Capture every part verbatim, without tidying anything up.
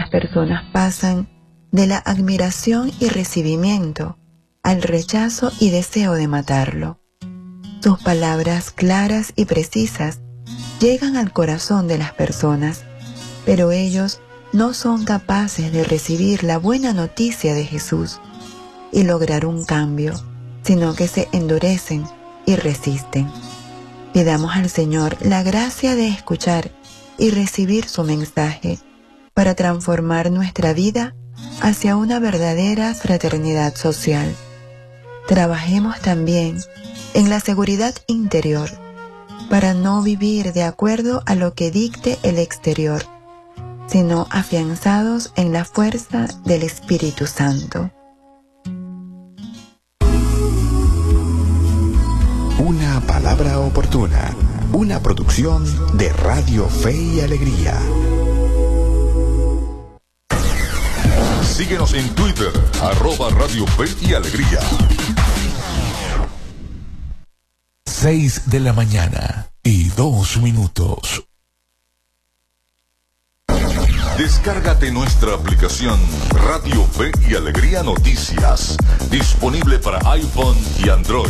las personas pasan de la admiración y recibimiento al rechazo y deseo de matarlo. Sus palabras claras y precisas llegan al corazón de las personas, pero ellos no son capaces de recibir la buena noticia de Jesús y lograr un cambio, sino que se endurecen y resisten. Pidamos al Señor la gracia de escuchar y recibir su mensaje para transformar nuestra vida hacia una verdadera fraternidad social. Trabajemos también en la seguridad interior para no vivir de acuerdo a lo que dicte el exterior, sino afianzados en la fuerza del Espíritu Santo. Una palabra oportuna, una producción de Radio Fe y Alegría. Síguenos en Twitter, arroba Radio Fe y Alegría. Seis de la mañana y dos minutos. Descárgate nuestra aplicación Radio Fe y Alegría Noticias, disponible para iPhone y Android.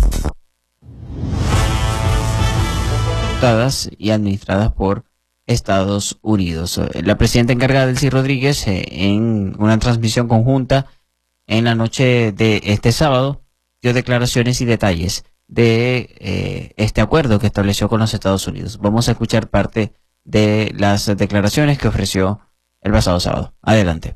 Y administradas por Estados Unidos. La presidenta encargada, Delcy Rodríguez, eh, en una transmisión conjunta en la noche de este sábado, dio declaraciones y detalles de eh, este acuerdo que estableció con los Estados Unidos. Vamos a escuchar parte de las declaraciones que ofreció el pasado sábado. Adelante.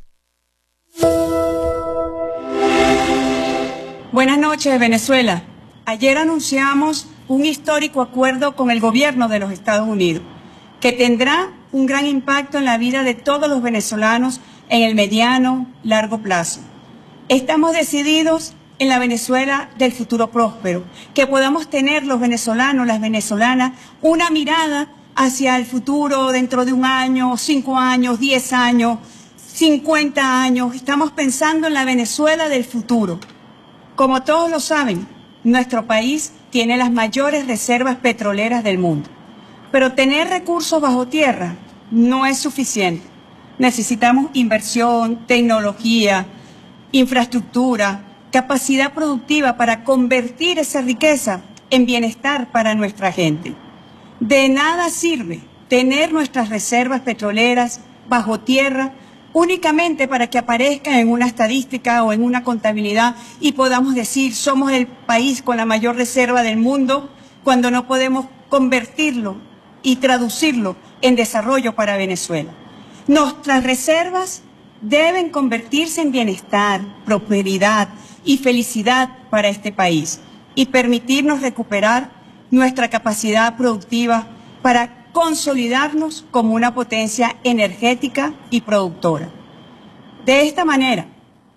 Buenas noches, Venezuela. Ayer anunciamos un histórico acuerdo con el gobierno de los Estados Unidos, que tendrá un gran impacto en la vida de todos los venezolanos en el mediano, largo plazo. Estamos decididos en la Venezuela del futuro próspero, que podamos tener los venezolanos, las venezolanas, una mirada hacia el futuro dentro de un año, cinco años, diez años, cincuenta años. Estamos pensando en la Venezuela del futuro. Como todos lo saben, nuestro país tiene las mayores reservas petroleras del mundo. Pero tener recursos bajo tierra no es suficiente. Necesitamos inversión, tecnología, infraestructura, capacidad productiva para convertir esa riqueza en bienestar para nuestra gente. De nada sirve tener nuestras reservas petroleras bajo tierra únicamente para que aparezcan en una estadística o en una contabilidad y podamos decir somos el país con la mayor reserva del mundo, cuando no podemos convertirlo y traducirlo en desarrollo para Venezuela. Nuestras reservas deben convertirse en bienestar, prosperidad y felicidad para este país y permitirnos recuperar nuestra capacidad productiva para consolidarnos como una potencia energética y productora. De esta manera,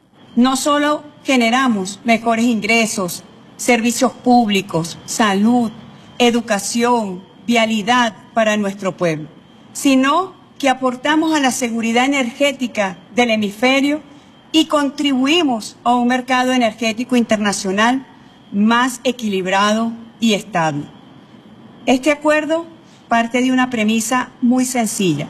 no solo generamos mejores ingresos, servicios públicos, salud, educación, vialidad para nuestro pueblo, sino que aportamos a la seguridad energética del hemisferio y contribuimos a un mercado energético internacional más equilibrado y estable. Este acuerdo parte de una premisa muy sencilla.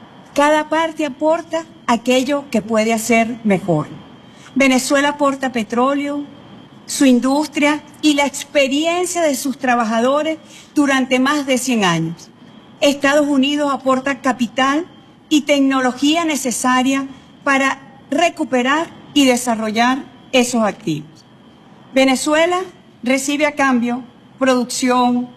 Cada parte aporta aquello que puede hacer mejor. Venezuela aporta petróleo, su industria y la experiencia de sus trabajadores durante más de cien años. Estados Unidos aporta capital y tecnología necesaria para recuperar y desarrollar esos activos. Venezuela recibe a cambio producción,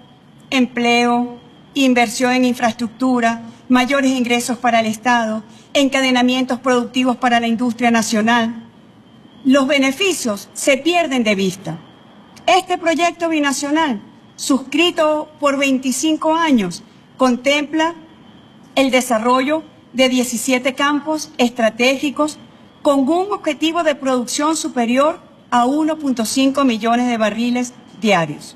empleo, inversión en infraestructura, mayores ingresos para el Estado, encadenamientos productivos para la industria nacional. Los beneficios se pierden de vista. Este proyecto binacional, suscrito por veinticinco años, contempla el desarrollo de diecisiete campos estratégicos con un objetivo de producción superior a uno punto cinco millones de barriles diarios.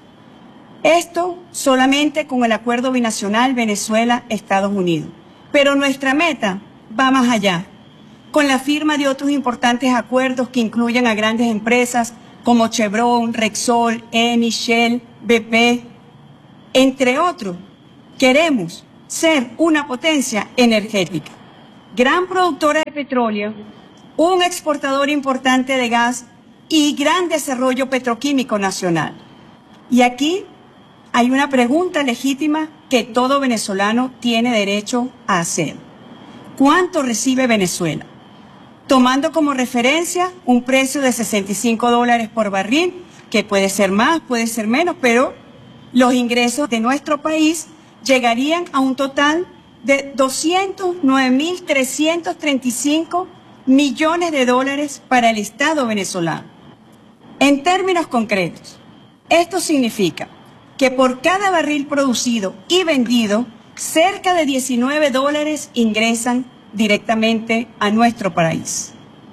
Esto solamente con el acuerdo binacional Venezuela-Estados Unidos. Pero nuestra meta va más allá, con la firma de otros importantes acuerdos que incluyen a grandes empresas como Chevron, Repsol, Eni, Shell, B P, entre otros. Queremos ser una potencia energética. gran productora de petróleo, un exportador importante de gas y gran desarrollo petroquímico nacional. Y aquí hay una pregunta legítima que todo venezolano tiene derecho a hacer. ¿Cuánto recibe Venezuela? Tomando como referencia un precio de sesenta y cinco dólares por barril, que puede ser más, puede ser menos, pero los ingresos de nuestro país llegarían a un total de doscientos nueve mil trescientos treinta y cinco millones de dólares para el Estado venezolano. En términos concretos, esto significa que por cada barril producido y vendido, cerca de diecinueve dólares ingresan directamente a nuestro país.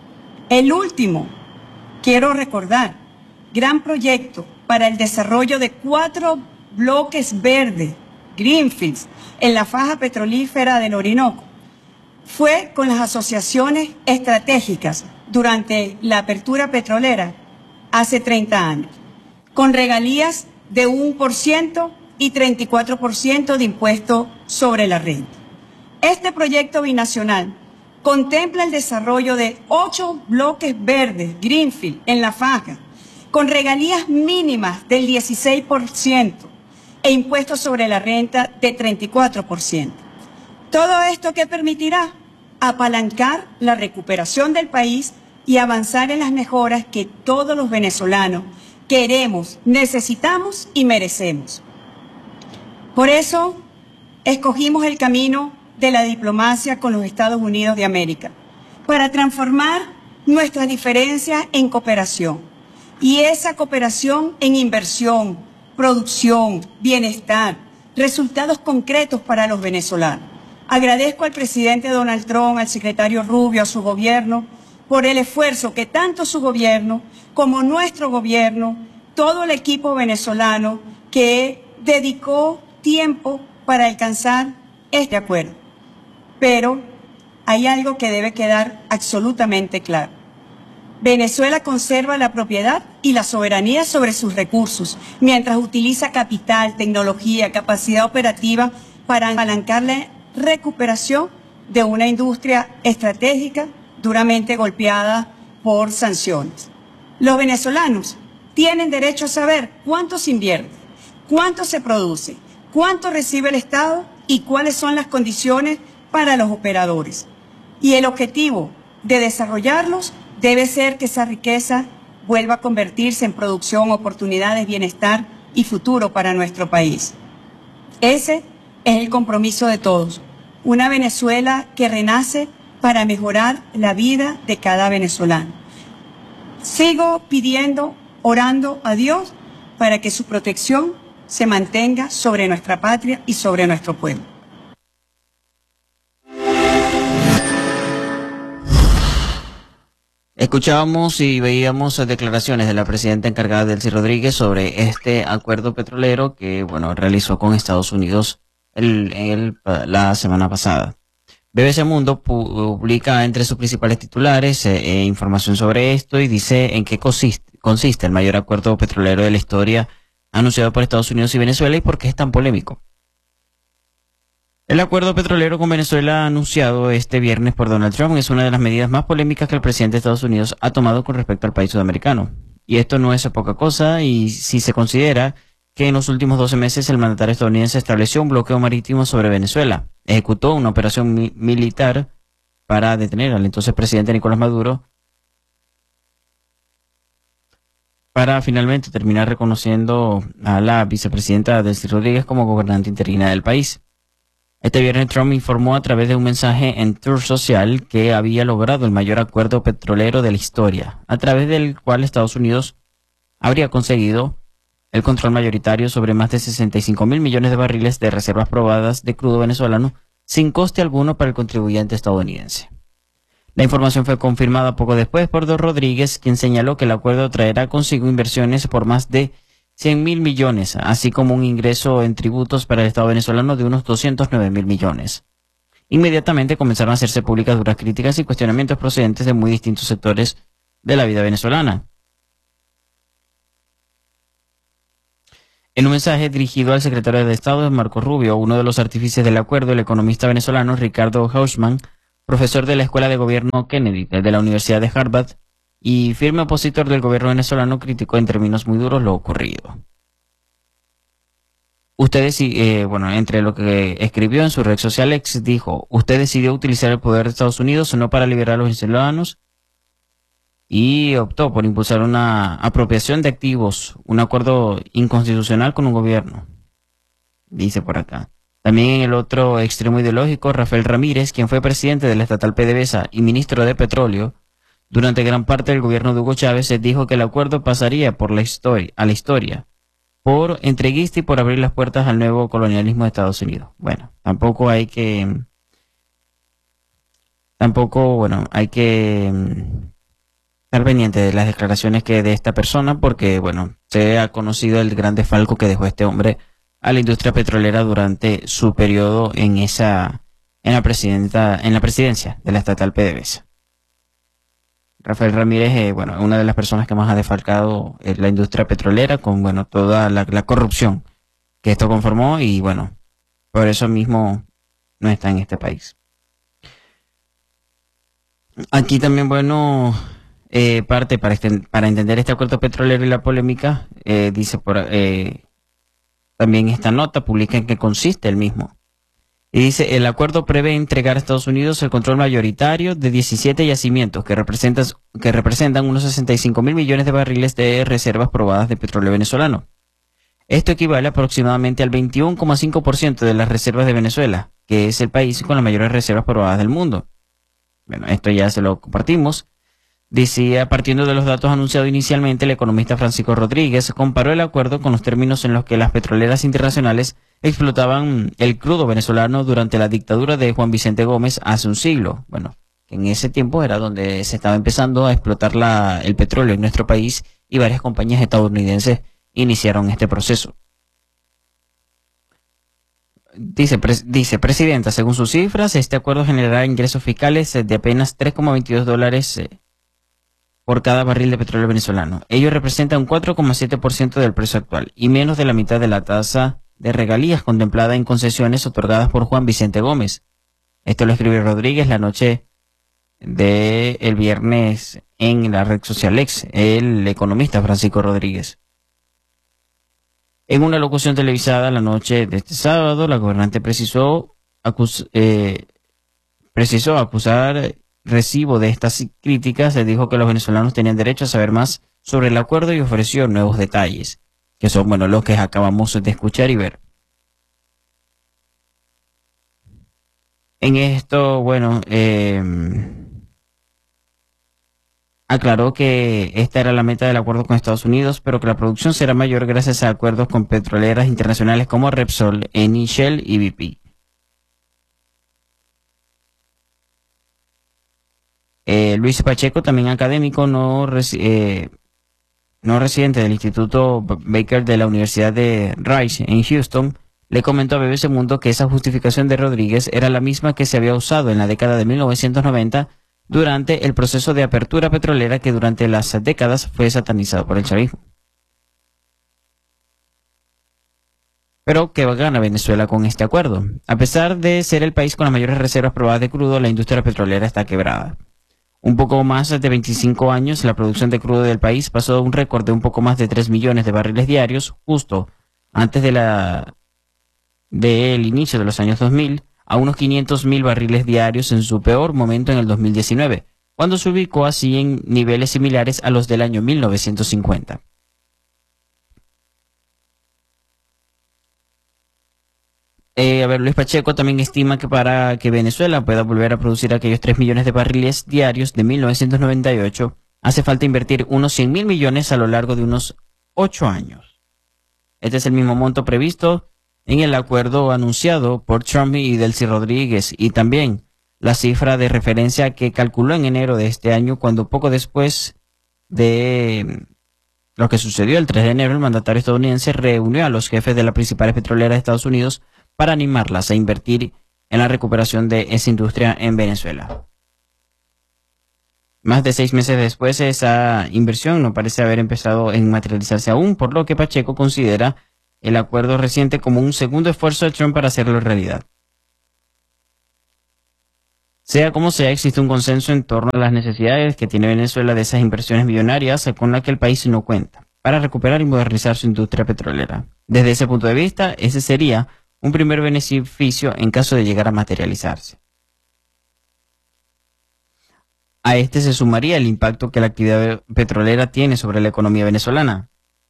El último, quiero recordar, gran proyecto para el desarrollo de cuatro bloques verdes, greenfields, en la faja petrolífera del Orinoco, fue con las asociaciones estratégicas durante la apertura petrolera hace treinta años, con regalías de un por ciento y treinta y cuatro por ciento de impuesto sobre la renta. Este proyecto binacional contempla el desarrollo de ocho bloques verdes, greenfield, en la faja, con regalías mínimas del dieciséis por ciento e impuestos sobre la renta de treinta y cuatro por ciento. Todo esto que permitirá apalancar la recuperación del país y avanzar en las mejoras que todos los venezolanos queremos, necesitamos y merecemos. Por eso escogimos el camino de la diplomacia con los Estados Unidos de América, para transformar nuestras diferencias en cooperación, y esa cooperación en inversión, producción, bienestar, resultados concretos para los venezolanos. Agradezco al presidente Donald Trump, al secretario Rubio, a su gobierno, por el esfuerzo que tanto su gobierno como nuestro gobierno, todo el equipo venezolano que dedicó tiempo para alcanzar este acuerdo. Pero hay algo que debe quedar absolutamente claro. Venezuela conserva la propiedad y la soberanía sobre sus recursos, mientras utiliza capital, tecnología, capacidad operativa para apalancar la recuperación de una industria estratégica duramente golpeada por sanciones. Los venezolanos tienen derecho a saber cuánto se invierte, cuánto se produce, cuánto recibe el Estado y cuáles son las condiciones para los operadores. Y el objetivo de desarrollarlos debe ser que esa riqueza vuelva a convertirse en producción, oportunidades, bienestar y futuro para nuestro país. Ese es el compromiso de todos. Una Venezuela que renace para mejorar la vida de cada venezolano. Sigo pidiendo, orando a Dios para que su protección se mantenga sobre nuestra patria y sobre nuestro pueblo. Escuchábamos y veíamos declaraciones de la presidenta encargada Delcy Rodríguez sobre este acuerdo petrolero que, bueno, realizó con Estados Unidos el, el, la semana pasada. B B C Mundo publica entre sus principales titulares eh, información sobre esto y dice en qué consiste, consiste el mayor acuerdo petrolero de la historia anunciado por Estados Unidos y Venezuela y por qué es tan polémico. El acuerdo petrolero con Venezuela anunciado este viernes por Donald Trump es una de las medidas más polémicas que el presidente de Estados Unidos ha tomado con respecto al país sudamericano. Y esto no es poca cosa, y si se considera que en los últimos doce meses el mandatario estadounidense estableció un bloqueo marítimo sobre Venezuela, ejecutó una operación mi- militar para detener al entonces presidente Nicolás Maduro, para finalmente terminar reconociendo a la vicepresidenta Delcy Rodríguez como gobernante interina del país. Este viernes Trump informó a través de un mensaje en Truth Social que había logrado el mayor acuerdo petrolero de la historia, a través del cual Estados Unidos habría conseguido el control mayoritario sobre más de sesenta y cinco mil millones de barriles de reservas probadas de crudo venezolano sin coste alguno para el contribuyente estadounidense. La información fue confirmada poco después por Don Rodríguez, quien señaló que el acuerdo traerá consigo inversiones por más de cien mil millones, así como un ingreso en tributos para el Estado venezolano de unos doscientos nueve mil millones. Inmediatamente comenzaron a hacerse públicas duras críticas y cuestionamientos procedentes de muy distintos sectores de la vida venezolana. En un mensaje dirigido al secretario de Estado, Marco Rubio, uno de los artífices del acuerdo, el economista venezolano Ricardo Hausmann, profesor de la Escuela de Gobierno Kennedy de la Universidad de Harvard y firme opositor del gobierno venezolano, criticó en términos muy duros lo ocurrido. Usted eh, bueno, entre lo que escribió en su red social X, dijo: usted decidió utilizar el poder de Estados Unidos no para liberar a los venezolanos y optó por impulsar una apropiación de activos, un acuerdo inconstitucional con un gobierno, dice por acá. También en el otro extremo ideológico, Rafael Ramírez, quien fue presidente de la estatal PDVSA y ministro de Petróleo durante gran parte del gobierno de Hugo Chávez, dijo que el acuerdo pasaría por la historia, a la historia, por entreguista y por abrir las puertas al nuevo colonialismo de Estados Unidos. Bueno, tampoco hay que, tampoco, bueno, hay que estar pendiente de las declaraciones que de esta persona, porque, bueno, se ha conocido el gran desfalco que dejó este hombre a la industria petrolera durante su periodo en esa, en la presidenta, en la presidencia de la estatal PDVSA. Rafael Ramírez, eh, bueno, una de las personas que más ha defalcado eh, la industria petrolera con, bueno, toda la, la corrupción que esto conformó y, bueno, por eso mismo no está en este país. Aquí también, bueno, eh, parte para, para entender este acuerdo petrolero y la polémica, eh, dice por eh, también esta nota publica en qué consiste el mismo. Y dice: el acuerdo prevé entregar a Estados Unidos el control mayoritario de diecisiete yacimientos que representan, que representan unos sesenta y cinco mil millones de barriles de reservas probadas de petróleo venezolano. Esto equivale aproximadamente al veintiuno coma cinco por ciento de las reservas de Venezuela, que es el país con las mayores reservas probadas del mundo. Bueno, esto ya se lo compartimos. Decía, partiendo de los datos anunciados inicialmente, el economista Francisco Rodríguez comparó el acuerdo con los términos en los que las petroleras internacionales explotaban el crudo venezolano durante la dictadura de Juan Vicente Gómez hace un siglo. Bueno, que en ese tiempo era donde se estaba empezando a explotar la, el petróleo en nuestro país y varias compañías estadounidenses iniciaron este proceso. Dice, pres, dice Presidenta, según sus cifras, este acuerdo generará ingresos fiscales de apenas tres coma veintidós dólares eh, por cada barril de petróleo venezolano. Ello representa un cuatro coma siete por ciento del precio actual y menos de la mitad de la tasa de regalías contemplada en concesiones otorgadas por Juan Vicente Gómez. Esto lo escribió Rodríguez la noche del viernes en la red social X, el economista Francisco Rodríguez. En una locución televisada la noche de este sábado, la gobernante precisó, acus, eh, precisó acusar recibo de estas críticas. Se dijo que los venezolanos tenían derecho a saber más sobre el acuerdo y ofreció nuevos detalles, que son, bueno, los que acabamos de escuchar y ver. En esto, bueno, eh, aclaró que esta era la meta del acuerdo con Estados Unidos, pero que la producción será mayor gracias a acuerdos con petroleras internacionales como Repsol, Eni, Shell y B P. Eh, Luis Pacheco, también académico, no, eh, no residente del Instituto Baker de la Universidad de Rice en Houston, le comentó a B B C Mundo que esa justificación de Rodríguez era la misma que se había usado en la década de mil novecientos noventa durante el proceso de apertura petrolera que durante las décadas fue satanizado por el chavismo. Pero ¿qué gana Venezuela con este acuerdo? A pesar de ser el país con las mayores reservas probadas de crudo, la industria petrolera está quebrada. Un poco más de veinticinco años, la producción de crudo del país pasó de un récord de un poco más de tres millones de barriles diarios, justo antes de la del inicio de los años dos mil, a unos quinientos mil barriles diarios en su peor momento en el dos mil diecinueve, cuando se ubicó así en niveles similares a los del año mil novecientos cincuenta. Eh, a ver, Luis Pacheco también estima que para que Venezuela pueda volver a producir aquellos tres millones de barriles diarios de mil novecientos noventa y ocho, hace falta invertir unos cien mil millones a lo largo de unos ocho años. Este es el mismo monto previsto en el acuerdo anunciado por Trump y Delcy Rodríguez, y también la cifra de referencia que calculó en enero de este año, cuando poco después de lo que sucedió el tres de enero, el mandatario estadounidense reunió a los jefes de las principales petroleras de Estados Unidos para animarlas a invertir en la recuperación de esa industria en Venezuela. Más de seis meses después, esa inversión no parece haber empezado a materializarse aún, por lo que Pacheco considera el acuerdo reciente como un segundo esfuerzo de Trump para hacerlo realidad. Sea como sea, existe un consenso en torno a las necesidades que tiene Venezuela de esas inversiones millonarias con las que el país no cuenta, para recuperar y modernizar su industria petrolera. Desde ese punto de vista, ese sería un primer beneficio en caso de llegar a materializarse. A este se sumaría el impacto que la actividad petrolera tiene sobre la economía venezolana.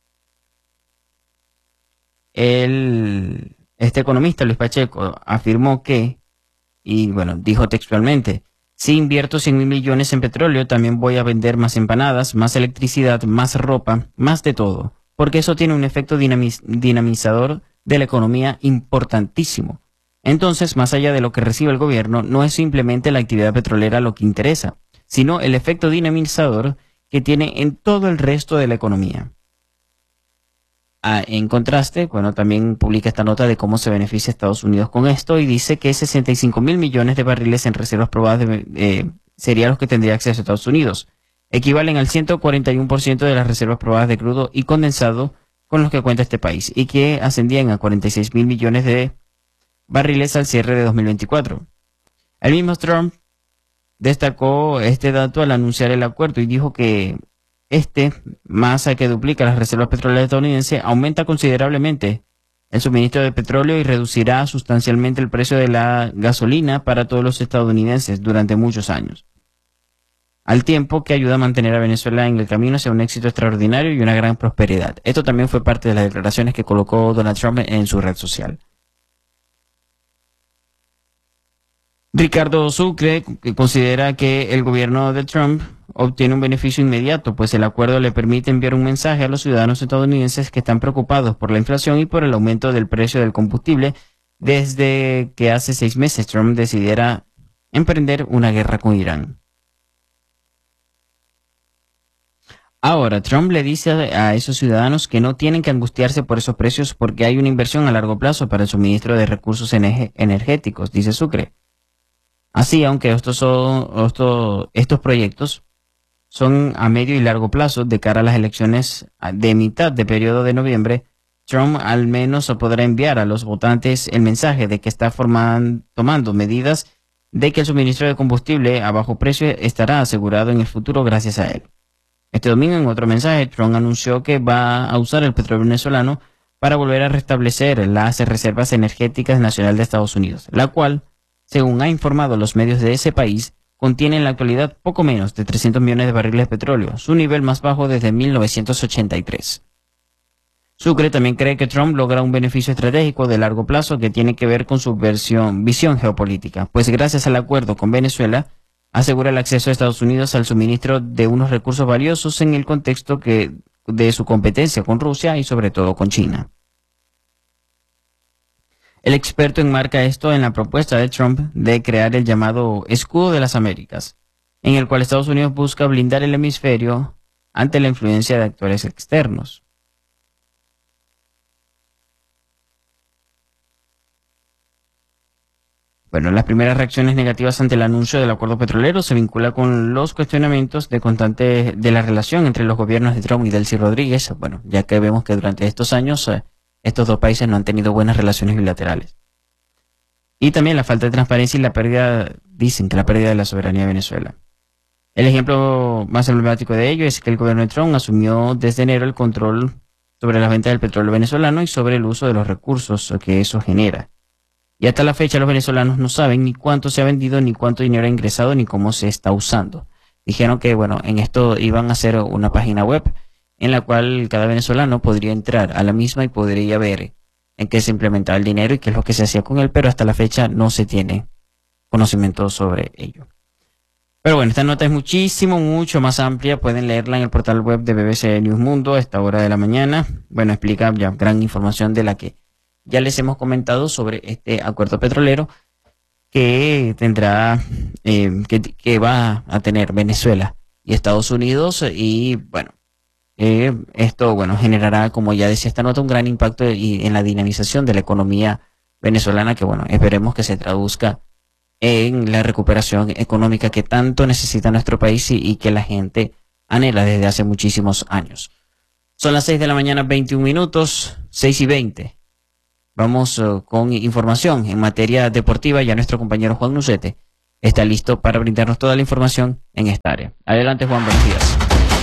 El, este economista, Luis Pacheco, afirmó que, y bueno, dijo textualmente: si invierto cien mil millones en petróleo, también voy a vender más empanadas, más electricidad, más ropa, más de todo, porque eso tiene un efecto dinamiz- dinamizador de la economía importantísimo. Entonces, más allá de lo que recibe el gobierno, no es simplemente la actividad petrolera lo que interesa, sino el efecto dinamizador que tiene en todo el resto de la economía. Ah, en contraste, bueno, también publica esta nota de cómo se beneficia Estados Unidos con esto y dice que sesenta y cinco mil millones de barriles en reservas probadas de, eh, serían los que tendría acceso a Estados Unidos. Equivalen al ciento cuarenta y uno por ciento de las reservas probadas de crudo y condensado con los que cuenta este país y que ascendían a cuarenta y seis mil millones de barriles al cierre de dos mil veinticuatro. El mismo Trump destacó este dato al anunciar el acuerdo y dijo que este, más a que duplica las reservas petroleras estadounidenses, aumenta considerablemente el suministro de petróleo y reducirá sustancialmente el precio de la gasolina para todos los estadounidenses durante muchos años, al tiempo que ayuda a mantener a Venezuela en el camino hacia un éxito extraordinario y una gran prosperidad. Esto también fue parte de las declaraciones que colocó Donald Trump en su red social. Ricardo Sucre considera que el gobierno de Trump obtiene un beneficio inmediato, pues el acuerdo le permite enviar un mensaje a los ciudadanos estadounidenses que están preocupados por la inflación y por el aumento del precio del combustible desde que hace seis meses Trump decidiera emprender una guerra con Irán. Ahora, Trump le dice a esos ciudadanos que no tienen que angustiarse por esos precios porque hay una inversión a largo plazo para el suministro de recursos energéticos, dice Sucre. Así, aunque estos, son, estos, estos proyectos son a medio y largo plazo de cara a las elecciones de mitad de periodo de noviembre, Trump al menos podrá enviar a los votantes el mensaje de que está forman, tomando medidas de que el suministro de combustible a bajo precio estará asegurado en el futuro gracias a él. Este domingo, en otro mensaje, Trump anunció que va a usar el petróleo venezolano para volver a restablecer las reservas energéticas nacionales de Estados Unidos, la cual, según ha informado los medios de ese país, contiene en la actualidad poco menos de trescientos millones de barriles de petróleo, su nivel más bajo desde mil novecientos ochenta y tres. Sucre también cree que Trump logra un beneficio estratégico de largo plazo que tiene que ver con su versión, visión geopolítica, pues gracias al acuerdo con Venezuela, asegura el acceso de Estados Unidos al suministro de unos recursos valiosos en el contexto que, de su competencia con Rusia y sobre todo con China. El experto enmarca esto en la propuesta de Trump de crear el llamado Escudo de las Américas, en el cual Estados Unidos busca blindar el hemisferio ante la influencia de actores externos. Bueno, las primeras reacciones negativas ante el anuncio del acuerdo petrolero se vincula con los cuestionamientos de constante de la relación entre los gobiernos de Trump y Delcy Rodríguez, bueno, ya que vemos que durante estos años eh, estos dos países no han tenido buenas relaciones bilaterales. Y también la falta de transparencia y la pérdida, dicen que la pérdida de la soberanía de Venezuela. El ejemplo más emblemático de ello es que el gobierno de Trump asumió desde enero el control sobre la venta del petróleo venezolano y sobre el uso de los recursos que eso genera. Y hasta la fecha los venezolanos no saben ni cuánto se ha vendido, ni cuánto dinero ha ingresado, ni cómo se está usando. Dijeron que, bueno, en esto iban a hacer una página web en la cual cada venezolano podría entrar a la misma y podría ver en qué se implementaba el dinero y qué es lo que se hacía con él, pero hasta la fecha no se tiene conocimiento sobre ello. Pero bueno, esta nota es muchísimo, mucho más amplia. Pueden leerla en el portal web de B B C News Mundo a esta hora de la mañana. Bueno, explica ya gran información de la que ya les hemos comentado sobre este acuerdo petrolero que tendrá, eh, que, que va a tener Venezuela y Estados Unidos. Y bueno, eh, esto bueno generará, como ya decía esta nota, un gran impacto y, en la dinamización de la economía venezolana, que bueno, esperemos que se traduzca en la recuperación económica que tanto necesita nuestro país y, y que la gente anhela desde hace muchísimos años. Son las seis de la mañana, veintiún minutos, seis y veinte. Vamos uh, con información en materia deportiva. Ya nuestro compañero Juan Nucete está listo para brindarnos toda la información en esta área. Adelante, Juan, buenos días.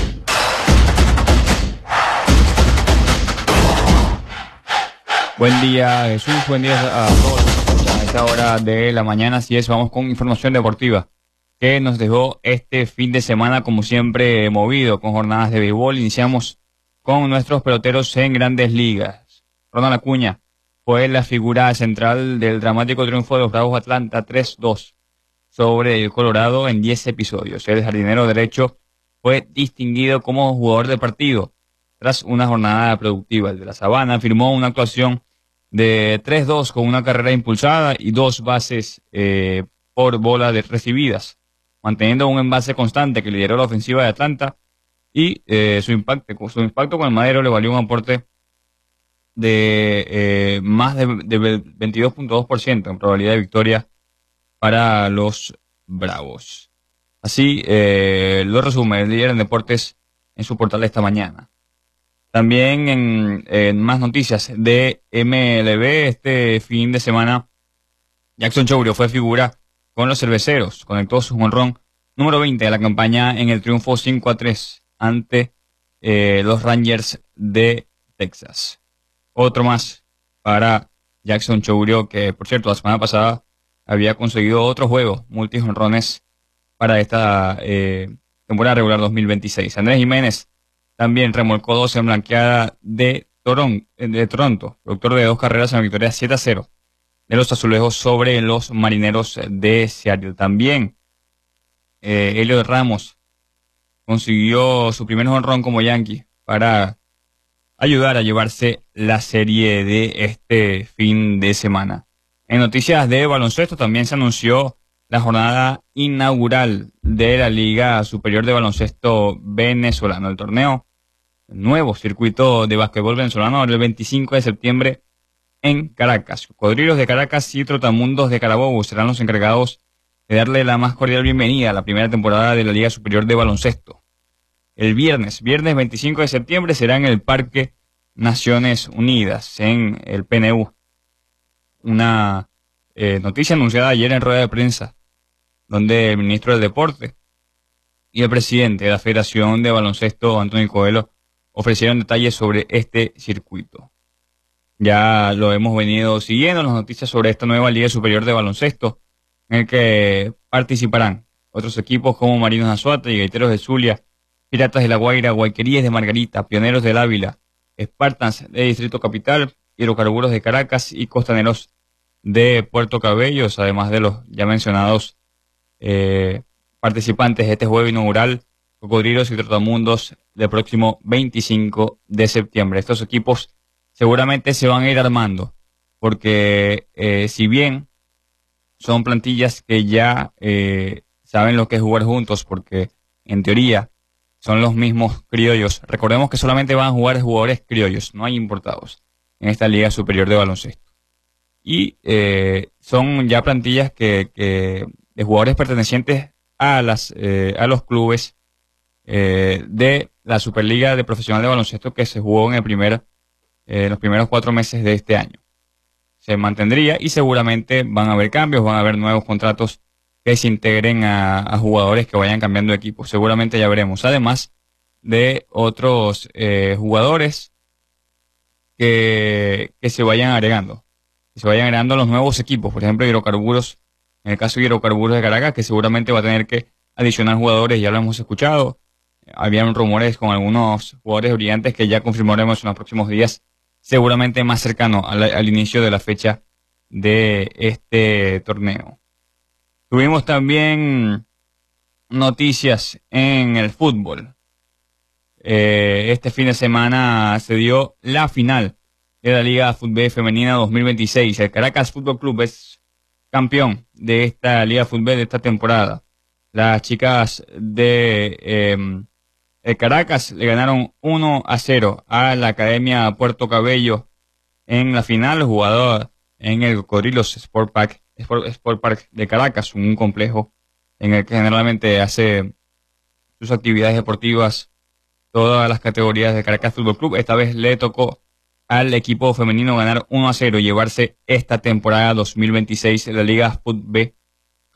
Buen día, Jesús, buen día a todos a esta hora de la mañana. Así es, vamos con información deportiva que nos dejó este fin de semana, como siempre, movido con jornadas de béisbol. Iniciamos con nuestros peloteros en Grandes Ligas. Ronald Acuña fue la figura central del dramático triunfo de los Bravos de Atlanta tres dos sobre el Colorado en diez episodios. El jardinero derecho fue distinguido como jugador del partido tras una jornada productiva. El de la Sabana firmó una actuación de tres dos con una carrera impulsada y dos bases eh, por bola de recibidas, manteniendo un envase constante que lideró la ofensiva de Atlanta, y eh, su impacto su impacto con el madero le valió un aporte de eh, más de, de veintidós punto dos por ciento en probabilidad de victoria para los Bravos. Así eh, lo resume el líder en deportes en su portal esta mañana. También en, en más noticias de M L B, este fin de semana Jackson Chourio fue figura con los cerveceros, conectó su jonrón número veinte de la campaña en el triunfo cinco a tres ante eh, los Rangers de Texas. Otro más para Jackson Chourio, que por cierto la semana pasada había conseguido otro juego, multi-jonrones para esta eh, temporada regular dos mil veintiséis. Andrés Jiménez también remolcó dos en blanqueada de, Toron, de Toronto, productor de dos carreras en la victoria siete a cero de los azulejos sobre los Marineros de Seattle. También eh, Elliot Ramos consiguió su primer jonrón como Yankee para ayudar a llevarse la serie de este fin de semana. En noticias de baloncesto también se anunció la jornada inaugural de la Liga Superior de Baloncesto Venezolano. El torneo, el nuevo circuito de básquetbol venezolano, el veinticinco de septiembre en Caracas. Cocodrilos de Caracas y Trotamundos de Carabobo serán los encargados de darle la más cordial bienvenida a la primera temporada de la Liga Superior de Baloncesto. El viernes, viernes veinticinco de septiembre, será en el Parque Naciones Unidas, en el P N U. Una eh, noticia anunciada ayer en rueda de prensa, donde el ministro del Deporte y el presidente de la Federación de Baloncesto, Antonio Coelho, ofrecieron detalles sobre este circuito. Ya lo hemos venido siguiendo, las noticias sobre esta nueva Liga Superior de Baloncesto, en el que participarán otros equipos como Marinos de Azuata y Gaiteros de Zulia, Piratas de la Guaira, Guayqueríes de Margarita, Pioneros del Ávila, Spartans de Distrito Capital, Hidrocarburos de Caracas y Costaneros de Puerto Cabellos, además de los ya mencionados eh, participantes de este juego inaugural, Cocodrilos y Trotamundos, del próximo veinticinco de septiembre. Estos equipos seguramente se van a ir armando, porque eh, si bien son plantillas que ya eh, saben lo que es jugar juntos, porque en teoría son los mismos criollos. Recordemos que solamente van a jugar jugadores criollos, no hay importados en esta Liga Superior de Baloncesto. Y eh, son ya plantillas que, que de jugadores pertenecientes a las eh, a los clubes eh, de la Superliga de Profesional de Baloncesto que se jugó en el primer eh, los primeros cuatro meses de este año. Se mantendría y seguramente van a haber cambios, van a haber nuevos contratos que se integren a, a jugadores que vayan cambiando de equipo. Seguramente ya veremos. Además de otros eh, jugadores que, que se vayan agregando. Que se vayan agregando a los nuevos equipos. Por ejemplo, Hidrocarburos, en el caso de Hidrocarburos de Caracas, que seguramente va a tener que adicionar jugadores, ya lo hemos escuchado. Habían rumores con algunos jugadores brillantes que ya confirmaremos en los próximos días, seguramente más cercano al, al inicio de la fecha de este torneo. Tuvimos también noticias en el fútbol. Eh, este fin de semana se dio la final de la Liga Fútbol Femenina dos mil veintiséis. El Caracas Fútbol Club es campeón de esta Liga Fútbol de esta temporada. Las chicas de eh, el Caracas le ganaron uno a cero a la Academia Puerto Cabello en la final. El jugador en el Cocodrilos Sport Park, Sport, Sport Park de Caracas, un complejo en el que generalmente hace sus actividades deportivas todas las categorías de Caracas Fútbol Club. Esta vez le tocó al equipo femenino ganar uno a cero y llevarse esta temporada dos mil veintiséis de la Liga Fútbol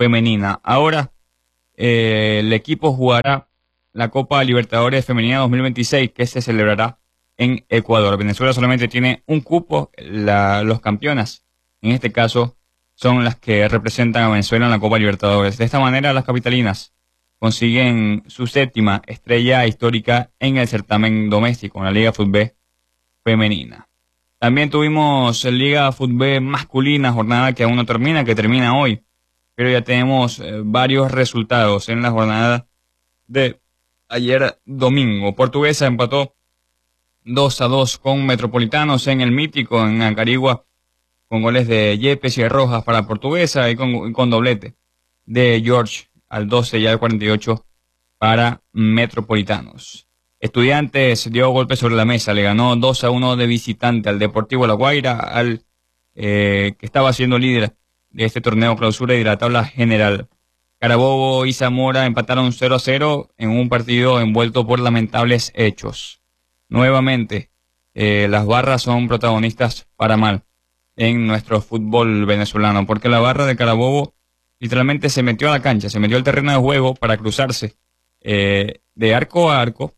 femenina. Ahora eh, el equipo jugará la Copa Libertadores Femenina dos mil veintiséis, que se celebrará en Ecuador. Venezuela solamente tiene un cupo, la, los campeonas, en este caso, son las que representan a Venezuela en la Copa Libertadores. De esta manera, las capitalinas consiguen su séptima estrella histórica en el certamen doméstico, en la Liga Fútbol femenina. También tuvimos Liga Fútbol masculina, jornada que aún no termina, que termina hoy, pero ya tenemos eh, varios resultados en la jornada de ayer domingo. Portuguesa empató dos a dos con Metropolitanos en el Mítico, en Acarigua, con goles de Yepes y de Rojas para Portuguesa y con, y con doblete de George al doce y al cuarenta y ocho para Metropolitanos. Estudiantes dio golpe sobre la mesa, le ganó dos a uno de visitante al Deportivo La Guaira, al eh, que estaba siendo líder de este torneo clausura y de la tabla general. Carabobo y Zamora empataron cero a cero en un partido envuelto por lamentables hechos. Nuevamente, eh, las barras son protagonistas para mal en nuestro fútbol venezolano, porque la barra de Carabobo literalmente se metió a la cancha, se metió al terreno de juego para cruzarse eh, de arco a arco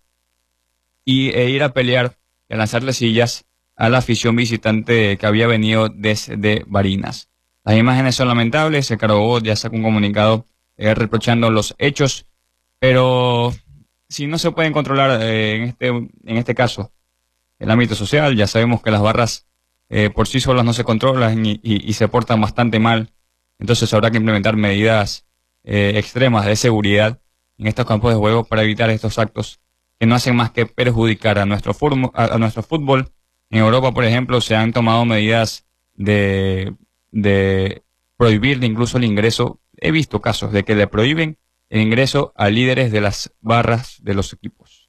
y e ir a pelear y a lanzarle sillas a la afición visitante que había venido desde Barinas. Las imágenes son lamentables, el Carabobo ya sacó un comunicado eh, reprochando los hechos, pero si no se pueden controlar eh, en este en este caso el ámbito social, ya sabemos que las barras eh, por sí solas no se controlan y, y, y se portan bastante mal. Entonces habrá que implementar medidas eh, extremas de seguridad en estos campos de juego para evitar estos actos que no hacen más que perjudicar a nuestro, furmo, a, a nuestro fútbol. En Europa, por ejemplo, se han tomado medidas de, de prohibir incluso el ingreso. He visto casos de que le prohíben el ingreso a líderes de las barras de los equipos.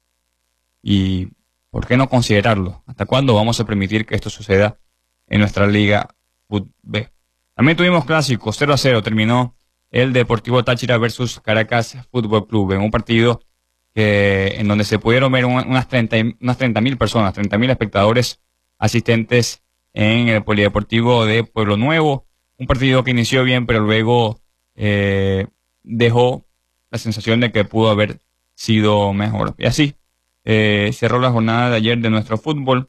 ¿Y por qué no considerarlo? ¿Hasta cuándo vamos a permitir que esto suceda en nuestra Liga Fútbol? También tuvimos clásicos, cero a cero terminó el Deportivo Táchira versus Caracas Fútbol Club, en un partido que, en donde se pudieron ver unas treinta mil personas, treinta mil espectadores asistentes en el Polideportivo de Pueblo Nuevo. Un partido que inició bien, pero luego eh, dejó la sensación de que pudo haber sido mejor. Y así eh, cerró la jornada de ayer de nuestro fútbol.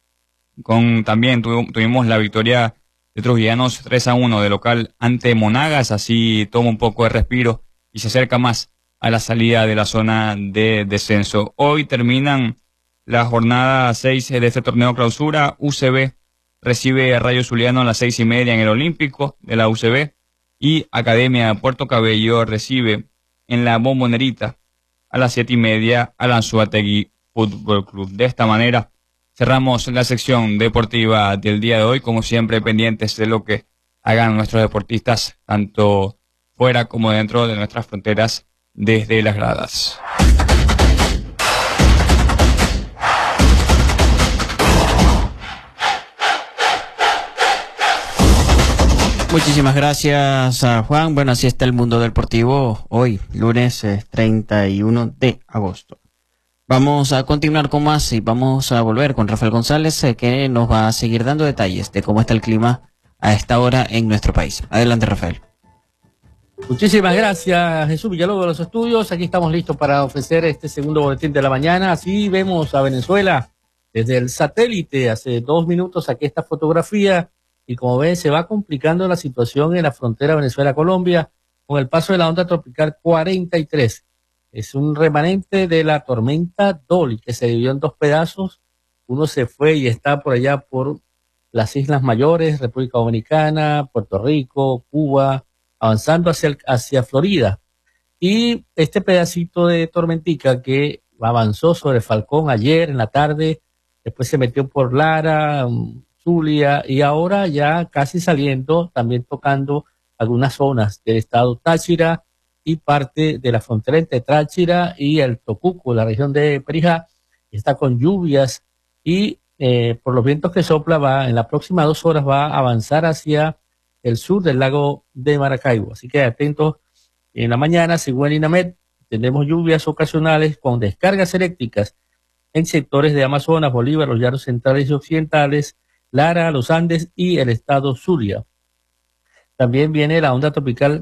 Con también tuv tuvimos la victoria de Trujillanos tres a uno de local ante Monagas, así toma un poco de respiro y se acerca más a la salida de la zona de descenso. Hoy terminan la jornada seis de este torneo clausura. U C B recibe a Rayo Zuliano a las seis y media en el Olímpico de la U C B y Academia de Puerto Cabello recibe en la Bombonerita a las siete y media al Anzoátegui Fútbol Club. De esta manera cerramos la sección deportiva del día de hoy, como siempre pendientes de lo que hagan nuestros deportistas, tanto fuera como dentro de nuestras fronteras, desde las gradas. Muchísimas gracias a Juan. Bueno, así está el mundo deportivo hoy, lunes eh, treinta y uno de agosto. Vamos a continuar con más y vamos a volver con Rafael González, eh, que nos va a seguir dando detalles de cómo está el clima a esta hora en nuestro país. Adelante, Rafael. Muchísimas gracias, Jesús Villalobos de los estudios. Aquí estamos listos para ofrecer este segundo boletín de la mañana. Así vemos a Venezuela desde el satélite. Hace dos minutos saqué esta fotografía y como ven se va complicando la situación en la frontera Venezuela-Colombia con el paso de la onda tropical cuarenta y tres. Es un remanente de la tormenta Dolly que se dividió en dos pedazos. Uno se fue y está por allá por las Islas Mayores, República Dominicana, Puerto Rico, Cuba, avanzando hacia, el, hacia Florida. Y este pedacito de tormentica que avanzó sobre Falcón ayer en la tarde, después se metió por Lara, Zulia, y ahora ya casi saliendo, también tocando algunas zonas del estado Táchira y parte de la frontera entre Táchira y el Tocuco, la región de Perijá. Está con lluvias y eh, por los vientos que sopla va, en las próximas dos horas va a avanzar hacia el sur del lago de Maracaibo. Así que atentos, en la mañana, según el INAMED, tendremos lluvias ocasionales con descargas eléctricas en sectores de Amazonas, Bolívar, los llanos centrales y occidentales, Lara, los Andes y el estado Zulia. También viene la onda tropical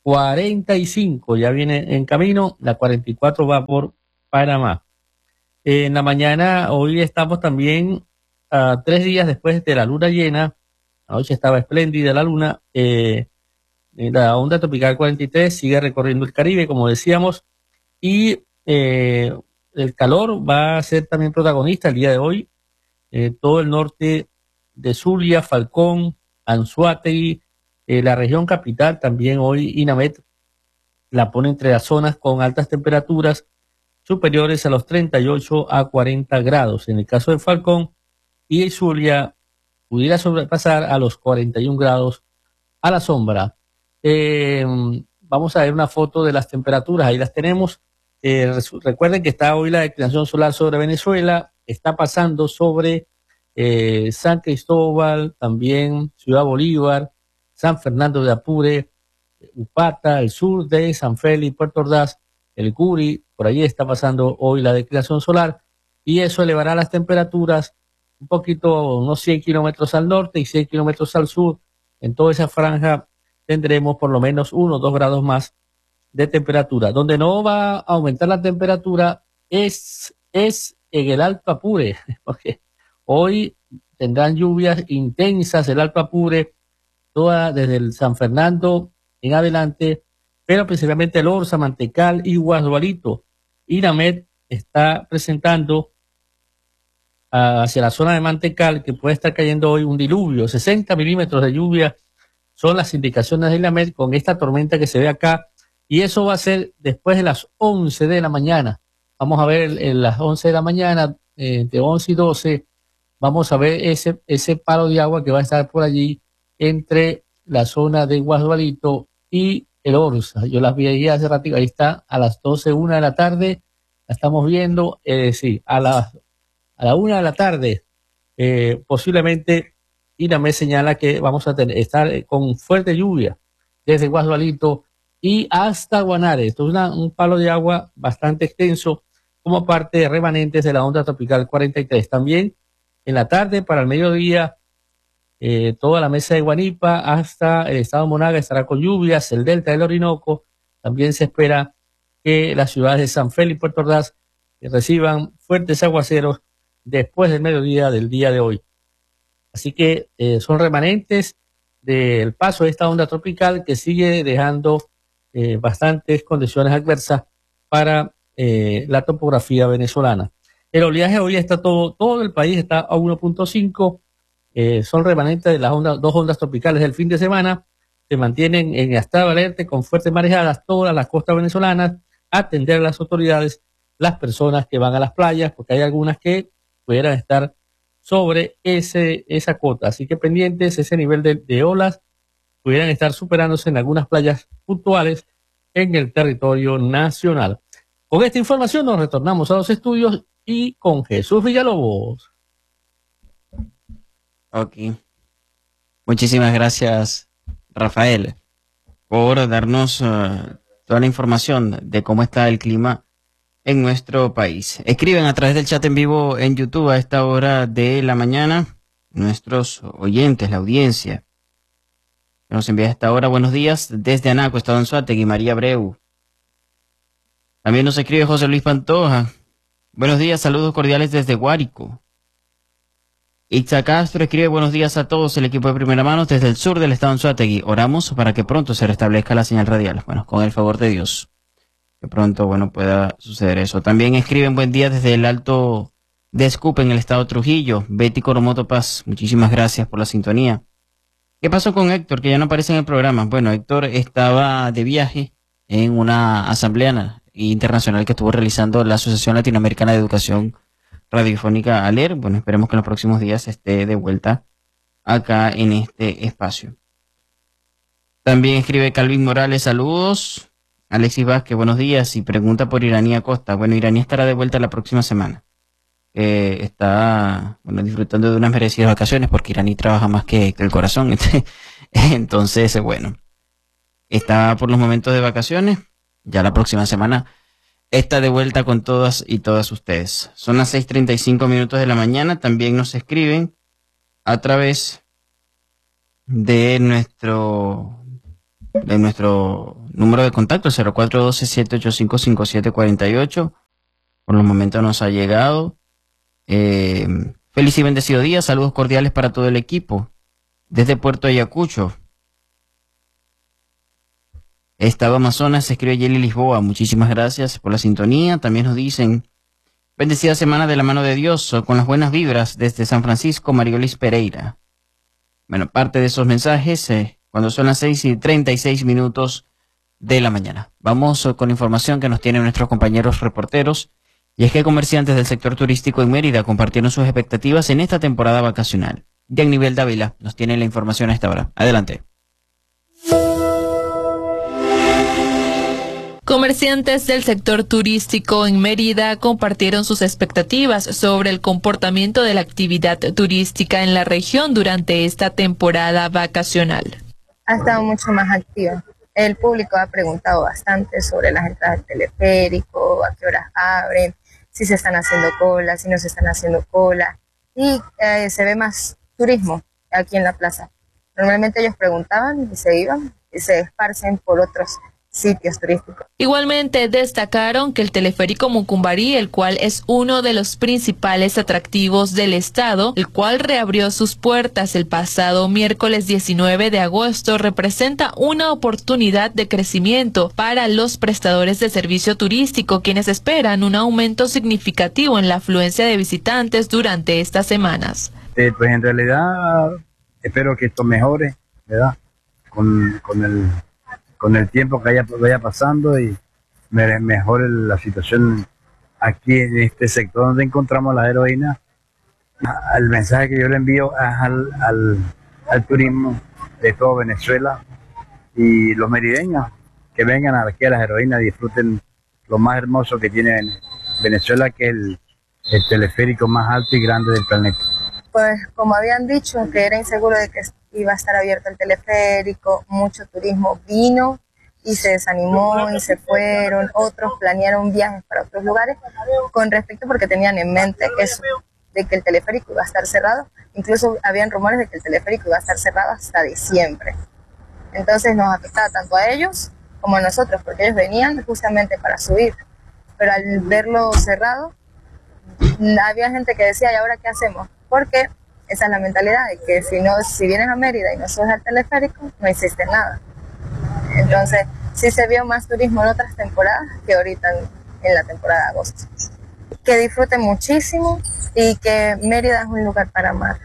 cuarenta y cinco ya viene en camino, la cuarenta y cuatro va por Panamá. En la mañana, hoy estamos también a tres días después de la luna llena. Anoche estaba espléndida la luna. Eh, la onda tropical cuarenta y tres sigue recorriendo el Caribe, como decíamos, y eh, el calor va a ser también protagonista el día de hoy. Eh, todo el norte de Zulia, Falcón, Anzoátegui, eh, la región capital también hoy INAMET la pone entre las zonas con altas temperaturas superiores a los treinta y ocho a cuarenta grados. En el caso de Falcón y Zulia pudiera sobrepasar a los cuarenta y un grados a la sombra. Eh, vamos a ver una foto de las temperaturas, ahí las tenemos. Eh, recuerden que está hoy la declinación solar sobre Venezuela, está pasando sobre eh, San Cristóbal, también Ciudad Bolívar, San Fernando de Apure, Upata, el sur de San Félix, Puerto Ordaz, el Curi, por allí está pasando hoy la declinación solar y eso elevará las temperaturas un poquito, unos cien kilómetros al norte y cien kilómetros al sur. En toda esa franja tendremos por lo menos uno o dos grados más de temperatura. Donde no va a aumentar la temperatura es, es en el Alto Apure, porque hoy tendrán lluvias intensas el Alto Apure, toda desde el San Fernando en adelante, pero principalmente el Orza, Mantecal y Guadualito. INAMET está presentando uh, hacia la zona de Mantecal que puede estar cayendo hoy un diluvio, sesenta milímetros de lluvia son las indicaciones de INAMET con esta tormenta que se ve acá, y eso va a ser después de las once de la mañana. Vamos a ver en las once de la mañana, eh, entre once y doce, vamos a ver ese, ese palo de agua que va a estar por allí entre la zona de Guadualito y el Orza. Yo las vi ahí hace ratito, ahí está, a las doce, una de la tarde, la estamos viendo, eh, sí, a la, a la una de la tarde, eh, posiblemente INAMET señala que vamos a tener, estar con fuerte lluvia desde Guadualito y hasta Guanare. Esto es una, un palo de agua bastante extenso como parte de remanentes de la onda tropical cuarenta y tres. También en la tarde, para el mediodía, Eh, toda la mesa de Guanipa hasta el estado Monaga estará con lluvias, el delta del Orinoco. También se espera que las ciudades de San Félix y Puerto Ordaz reciban fuertes aguaceros después del mediodía del día de hoy. Así que eh, son remanentes del paso de esta onda tropical que sigue dejando eh, bastantes condiciones adversas para eh, la topografía venezolana. El oleaje hoy está todo, todo el país está a uno punto cinco. Eh, son remanentes de las ondas, dos ondas tropicales del fin de semana, se mantienen en estado de alerta con fuertes marejadas todas las costas venezolanas, atender a las autoridades, las personas que van a las playas, porque hay algunas que pudieran estar sobre ese, esa cota, así que pendientes, ese nivel de, de olas pudieran estar superándose en algunas playas puntuales en el territorio nacional. Con esta información nos retornamos a los estudios y con Jesús Villalobos. Ok. Muchísimas gracias, Rafael, por darnos uh, toda la información de cómo está el clima en nuestro país. Escriben a través del chat en vivo en YouTube a esta hora de la mañana nuestros oyentes, la audiencia. Nos envía a esta hora buenos días desde Anaco, Estado Anzoátegui, María Abreu. También nos escribe José Luis Pantoja. Buenos días, saludos cordiales desde Guárico. Itza Castro escribe buenos días a todos el equipo de Primera Mano desde el sur del estado Anzoátegui. Oramos para que pronto se restablezca la señal radial. Bueno, con el favor de Dios, que pronto, bueno, pueda suceder eso. También escriben buen día desde el Alto de Escupe en el estado Trujillo. Betty Coromoto Paz, muchísimas gracias por la sintonía. ¿Qué pasó con Héctor, que ya no aparece en el programa? Bueno, Héctor estaba de viaje en una asamblea internacional que estuvo realizando la Asociación Latinoamericana de Educación Radiofónica ALER. Bueno, esperemos que en los próximos días esté de vuelta acá en este espacio. También escribe Calvin Morales, saludos. Alexis Vázquez, buenos días, y pregunta por Iraní Acosta. Bueno, Iraní estará de vuelta la próxima semana. Eh, está, bueno, disfrutando de unas merecidas vacaciones porque Iraní trabaja más que, que el corazón. Entonces, bueno, está por los momentos de vacaciones. Ya la próxima semana está de vuelta con todas y todas ustedes. Son las seis treinta y cinco minutos de la mañana. También nos escriben a través de nuestro de nuestro número de contacto, cero cuatro uno dos, siete ocho cinco, cinco siete cuatro ocho. Por los momentos nos ha llegado. Eh, feliz y bendecido día, saludos cordiales para todo el equipo. Desde Puerto Ayacucho, Estado Amazonas, se escribe Yeli Lisboa. Muchísimas gracias por la sintonía. También nos dicen, bendecida semana de la mano de Dios, con las buenas vibras desde San Francisco, Mariolis Pereira. Bueno, parte de esos mensajes eh, cuando son las seis y treinta y seis minutos de la mañana. Vamos eh, con información que nos tienen nuestros compañeros reporteros. Y es que comerciantes del sector turístico en Mérida compartieron sus expectativas en esta temporada vacacional. Dianivel Dávila nos tiene la información a esta hora. Adelante. Comerciantes del sector turístico en Mérida compartieron sus expectativas sobre el comportamiento de la actividad turística en la región durante esta temporada vacacional. Ha estado mucho más activa. El público ha preguntado bastante sobre las entradas del teleférico, a qué horas abren, si se están haciendo cola, si no se están haciendo cola. Y eh, se ve más turismo aquí en la plaza. Normalmente ellos preguntaban y se iban y se esparcen por otros sitios turísticos. Igualmente destacaron que el teleférico Mucumbarí, el cual es uno de los principales atractivos del estado, el cual reabrió sus puertas el pasado miércoles diecinueve de agosto, representa una oportunidad de crecimiento para los prestadores de servicio turístico, quienes esperan un aumento significativo en la afluencia de visitantes durante estas semanas. Eh, pues en realidad espero que esto mejore, ¿verdad? Con, con el con el tiempo que vaya, vaya pasando y me, mejore la situación aquí en este sector donde encontramos la heroína. El mensaje que yo le envío es al, al, al turismo de todo Venezuela y los merideños que vengan aquí a las heroínas, disfruten lo más hermoso que tiene Venezuela, que es el, el teleférico más alto y grande del planeta. Pues como habían dicho que era inseguro de que iba a estar abierto el teleférico, mucho turismo vino y se desanimó y se fueron, otros planearon viajes para otros lugares con respecto porque tenían en mente eso, de que el teleférico iba a estar cerrado, incluso habían rumores de que el teleférico iba a estar cerrado hasta diciembre. Entonces nos afectaba tanto a ellos como a nosotros, porque ellos venían justamente para subir, pero al verlo cerrado, había gente que decía, ¿y ahora qué hacemos? Porque esa es la mentalidad de que si no, si vienes a Mérida y no subes al teleférico, no existe nada. Entonces, sí se vio más turismo en otras temporadas que ahorita en, en la temporada de agosto. Que disfruten muchísimo y que Mérida es un lugar para amar.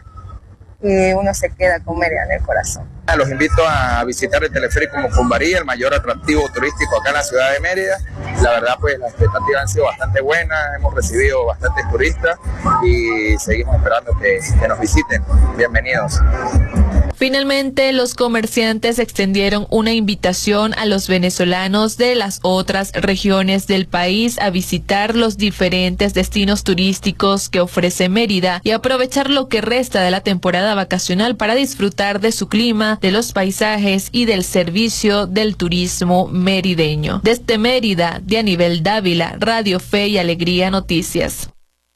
Y uno se queda con Mérida en el corazón. Los invito a visitar el teleférico Mucumbarí, el mayor atractivo turístico acá en la ciudad de Mérida. La verdad, pues las expectativas han sido bastante buenas, hemos recibido bastantes turistas y seguimos esperando que, que nos visiten. Bienvenidos. Finalmente, los comerciantes extendieron una invitación a los venezolanos de las otras regiones del país a visitar los diferentes destinos turísticos que ofrece Mérida y aprovechar lo que resta de la temporada vacacional para disfrutar de su clima, de los paisajes y del servicio del turismo merideño. Desde Mérida, Dianivel Dávila, Radio Fe y Alegría Noticias.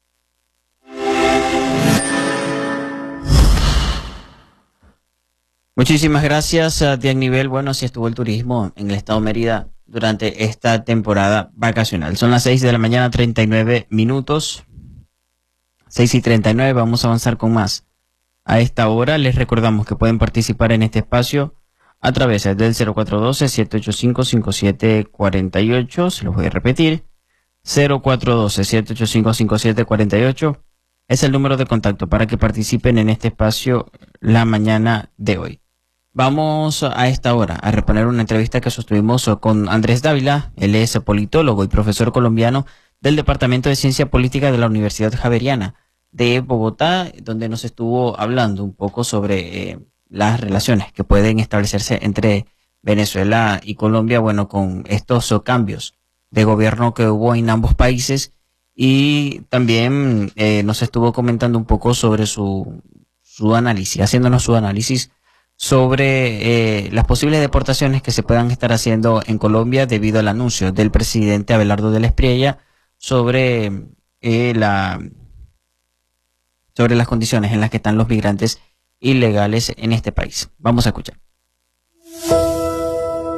Muchísimas gracias, Dianivel. Bueno, así estuvo el turismo en el estado de Mérida durante esta temporada vacacional. Son las seis de la mañana, treinta y nueve minutos. seis y treinta y nueve, vamos a avanzar con más. A esta hora les recordamos que pueden participar en este espacio a través del cero cuatro uno dos, siete ocho cinco, cinco siete cuatro ocho. Se los voy a repetir. cero cuatro uno dos, siete ocho cinco, cinco siete cuatro ocho es el número de contacto para que participen en este espacio la mañana de hoy. Vamos a esta hora a reponer una entrevista que sostuvimos con Andrés Dávila. Él es politólogo y profesor colombiano del Departamento de Ciencia Política de la Universidad Javeriana de Bogotá, donde nos estuvo hablando un poco sobre eh, las relaciones que pueden establecerse entre Venezuela y Colombia, bueno, con estos oh, cambios de gobierno que hubo en ambos países, y también eh, nos estuvo comentando un poco sobre su, su análisis, haciéndonos su análisis sobre eh, las posibles deportaciones que se puedan estar haciendo en Colombia debido al anuncio del presidente Abelardo de la Espriella sobre eh, la sobre las condiciones en las que están los migrantes ilegales en este país. Vamos a escuchar.